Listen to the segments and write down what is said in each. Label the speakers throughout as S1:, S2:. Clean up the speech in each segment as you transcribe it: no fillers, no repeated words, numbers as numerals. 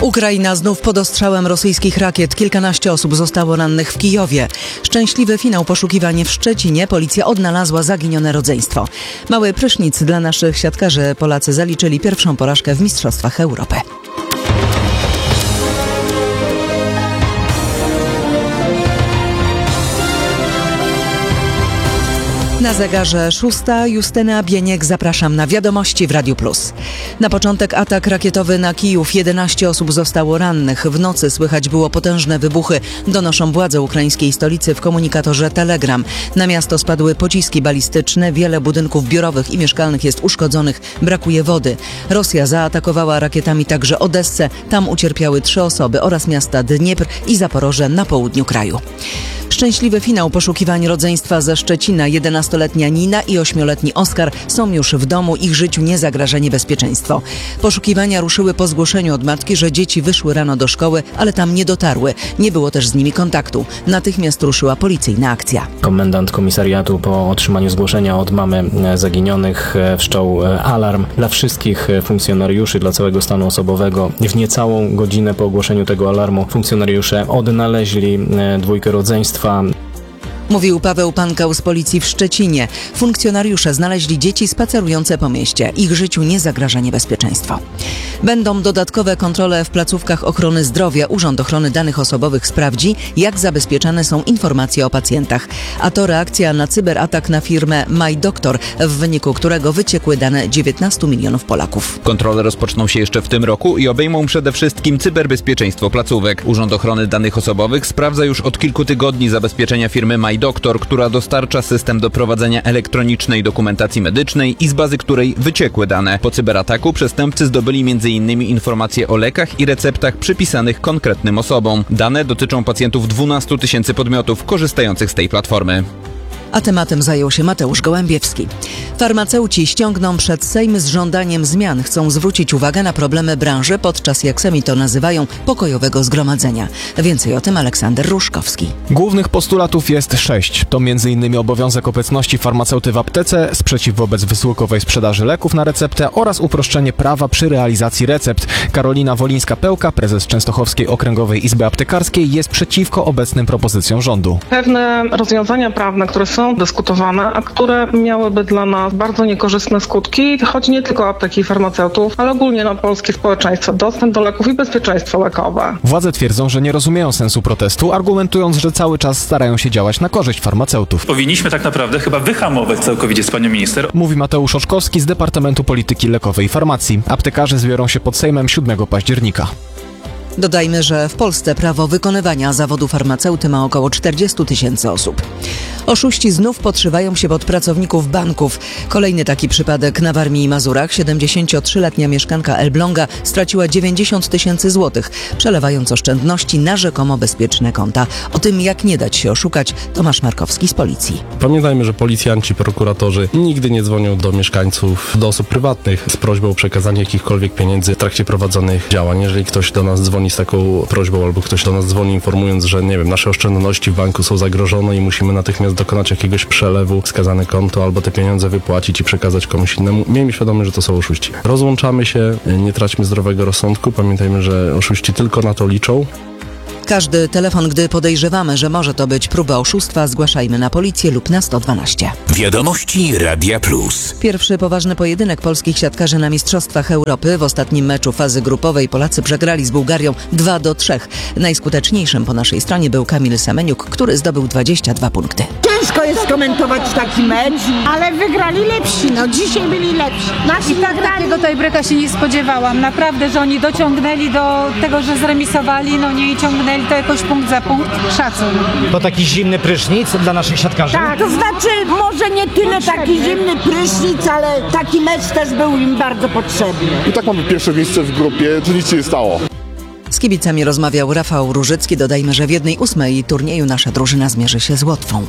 S1: Ukraina znów pod ostrzałem rosyjskich rakiet. Kilkanaście osób zostało rannych w Kijowie. Szczęśliwy finał poszukiwań w Szczecinie. Policja odnalazła zaginione rodzeństwo. Mały prysznic dla naszych siatkarzy. Polacy zaliczyli pierwszą porażkę w Mistrzostwach Europy. Na zegarze 6. Justyna Bieniek, zapraszam na wiadomości w Radiu Plus. Na początek atak rakietowy na Kijów. 11 osób zostało rannych. W nocy słychać było potężne wybuchy. Donoszą władze ukraińskiej stolicy w komunikatorze Telegram. Na miasto spadły pociski balistyczne. Wiele budynków biurowych i mieszkalnych jest uszkodzonych. Brakuje wody. Rosja zaatakowała rakietami także Odessę. Tam ucierpiały 3 osoby oraz miasta Dniepr i Zaporoże na południu kraju. Szczęśliwy finał poszukiwań rodzeństwa ze Szczecina. 11-letnia Nina i 8-letni Oskar są już w domu. Ich życiu nie zagraża niebezpieczeństwo. Poszukiwania ruszyły po zgłoszeniu od matki, że dzieci wyszły rano do szkoły, ale tam nie dotarły. Nie było też z nimi kontaktu. Natychmiast ruszyła policyjna akcja.
S2: Komendant komisariatu po otrzymaniu zgłoszenia od mamy zaginionych wszczął alarm dla wszystkich funkcjonariuszy, dla całego stanu osobowego. W niecałą godzinę po ogłoszeniu tego alarmu funkcjonariusze odnaleźli 2 rodzeństwa.
S1: Mówił Paweł Pankał z policji w Szczecinie. Funkcjonariusze znaleźli dzieci spacerujące po mieście. Ich życiu nie zagraża niebezpieczeństwo. Będą dodatkowe kontrole w placówkach ochrony zdrowia. Urząd Ochrony Danych Osobowych sprawdzi, jak zabezpieczane są informacje o pacjentach. A to reakcja na cyberatak na firmę MyDoctor, w wyniku którego wyciekły dane 19 milionów Polaków.
S3: Kontrole rozpoczną się jeszcze w tym roku i obejmą przede wszystkim cyberbezpieczeństwo placówek. Urząd Ochrony Danych Osobowych sprawdza już od kilku tygodni zabezpieczenia firmy MyDoctor, która dostarcza system do prowadzenia elektronicznej dokumentacji medycznej i z bazy której wyciekły dane. Po cyberataku przestępcy zdobyli m.in. informacje o lekach i receptach przypisanych konkretnym osobom. Dane dotyczą pacjentów 12 000 podmiotów korzystających z tej platformy.
S1: A tematem zajął się Mateusz Gołębiewski. Farmaceuci ściągną przed Sejm z żądaniem zmian. Chcą zwrócić uwagę na problemy branży podczas, jak sami to nazywają, pokojowego zgromadzenia. Więcej o tym Aleksander Ruszkowski.
S4: Głównych postulatów jest 6. To m.in. obowiązek obecności farmaceuty w aptece, sprzeciw wobec wysyłkowej sprzedaży leków na receptę oraz uproszczenie prawa przy realizacji recept. Karolina Wolińska-Pełka, prezes Częstochowskiej Okręgowej Izby Aptekarskiej, jest przeciwko obecnym propozycjom rządu.
S5: Pewne rozwiązania prawne, które są dyskutowane, a które miałyby dla nas bardzo niekorzystne skutki, chodzi nie tylko o apteki i farmaceutów, ale ogólnie na polskie społeczeństwo, dostęp do leków i bezpieczeństwo lekowe.
S4: Władze twierdzą, że nie rozumieją sensu protestu, argumentując, że cały czas starają się działać na korzyść farmaceutów.
S6: Powinniśmy tak naprawdę chyba wyhamować całkowicie z panią minister.
S4: Mówi Mateusz Oczkowski z Departamentu Polityki Lekowej i Farmacji. Aptekarze zbiorą się pod Sejmem 7 października.
S1: Dodajmy, że w Polsce prawo wykonywania zawodu farmaceuty ma około 40 000 osób. Oszuści znów podszywają się pod pracowników banków. Kolejny taki przypadek na Warmii i Mazurach. 73-letnia mieszkanka Elbląga straciła 90 000 złotych, przelewając oszczędności na rzekomo bezpieczne konta. O tym, jak nie dać się oszukać, Tomasz Markowski z policji.
S7: Pamiętajmy, że policjanci, prokuratorzy nigdy nie dzwonią do mieszkańców, do osób prywatnych z prośbą o przekazanie jakichkolwiek pieniędzy w trakcie prowadzonych działań. Jeżeli ktoś do nas dzwoni z taką prośbą albo ktoś do nas dzwoni informując, że nie wiem, nasze oszczędności w banku są zagrożone i musimy natychmiast dokonać jakiegoś przelewu, wskazane konto albo te pieniądze wypłacić i przekazać komuś innemu, miejmy świadomość, że to są oszuści. Rozłączamy się, nie traćmy zdrowego rozsądku, pamiętajmy, że oszuści tylko na to liczą.
S1: Każdy telefon, gdy podejrzewamy, że może to być próba oszustwa, zgłaszajmy na policję lub na 112.
S8: Wiadomości Radia Plus.
S1: Pierwszy poważny pojedynek polskich siatkarzy na Mistrzostwach Europy. W ostatnim meczu fazy grupowej Polacy przegrali z Bułgarią 2-3. Najskuteczniejszym po naszej stronie był Kamil Semeniuk, który zdobył 22 punkty.
S9: Ciężko jest komentować taki mecz, ale wygrali lepsi. No dzisiaj byli lepsi.
S10: I tak takiego tiebreaka się nie spodziewałam. Naprawdę, że oni dociągnęli do tego, że zremisowali, no nie i ciągnęli to jakoś punkt za punkt. Szacun.
S11: To taki zimny prysznic dla naszych siatkarzy?
S9: Tak, to znaczy może nie tyle taki zimny prysznic, ale taki mecz też był im bardzo potrzebny.
S12: I tak mamy pierwsze miejsce w grupie, to nic się nie stało.
S1: Z kibicami rozmawiał Rafał Różycki. Dodajmy, że w 1/8 turnieju nasza drużyna zmierzy się z Łotwą.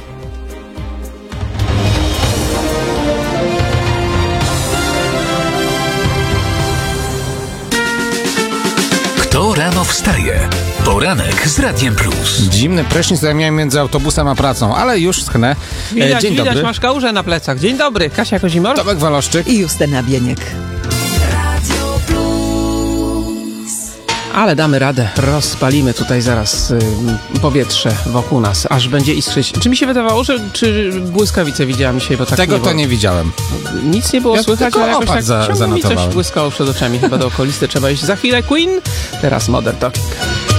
S8: Kto rano wstaje? Poranek z Radiem Plus.
S13: Zimny prysznic ja miałem między autobusem a pracą, ale już schnę. Dzień dobry.
S14: Widać, masz kałużę na plecach. Dzień dobry, Kasia Kozimor.
S13: Tomek Waloszczyk
S1: i Justyna Bieniek.
S14: Ale damy radę, rozpalimy tutaj zaraz powietrze wokół nas, aż będzie iskrzyć. Czy mi się wydawało, czy błyskawice widziałam dzisiaj, bo tak
S13: Tego to nie widziałem.
S14: Nic nie było słychać,
S13: tylko
S14: ale jakoś
S13: opad
S14: tak ciągle mi coś
S13: zanotowałem.
S14: błyskało przed oczami. Chyba do okulisty trzeba iść. Za chwilę Queen, teraz Modern Talking.